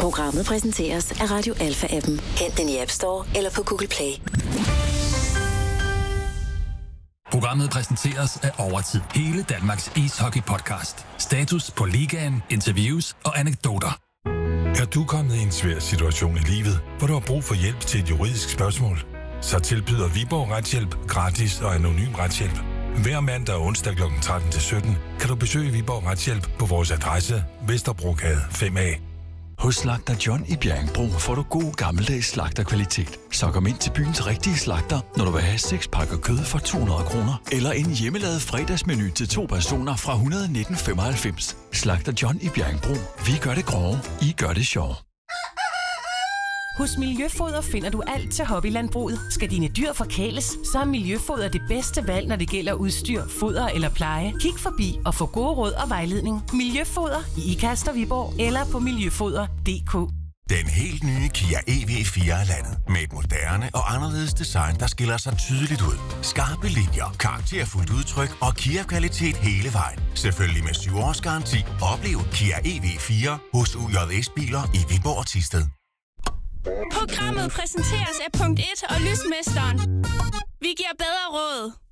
Programmet præsenteres af Radio Alpha-appen. Hent den i App Store eller på Google Play. Programmet præsenteres af Overtid. Hele Danmarks ishockey-podcast. Status på ligaen, interviews og anekdoter. Er du kommet i en svær situation i livet, hvor du har brug for hjælp til et juridisk spørgsmål? Så tilbyder Viborg Retshjælp gratis og anonym retshjælp. Hver mandag og onsdag kl. 13-17 kan du besøge Viborg Retshjælp på vores adresse Vesterbrogade 5A. Hos Slagter John i Bjerringbro får du god gammeldags slagterkvalitet. Så kom ind til byens rigtige slagter, når du vil have 6 pakker kød for 200 kroner. Eller en hjemmelavet fredagsmenu til 2 personer fra 119,95. Slagter John i Bjerringbro. Vi gør det grove, I gør det sjov. Hos Miljøfoder finder du alt til hobbylandbruget. Skal dine dyr forkæles, så er Miljøfoder det bedste valg, når det gælder udstyr, foder eller pleje. Kig forbi og få gode råd og vejledning. Miljøfoder i Ikast og Viborg eller på miljøfoder.dk. Den helt nye Kia EV4 er landet. Med et moderne og anderledes design, der skiller sig tydeligt ud. Skarpe linjer, karakterfuldt udtryk og Kia-kvalitet hele vejen. Selvfølgelig med 7 års garanti. Oplev Kia EV4 hos UJS Biler i Viborg og Thisted. Programmet præsenteres af Punkt 1 og Lysmesteren. Vi giver bedre råd.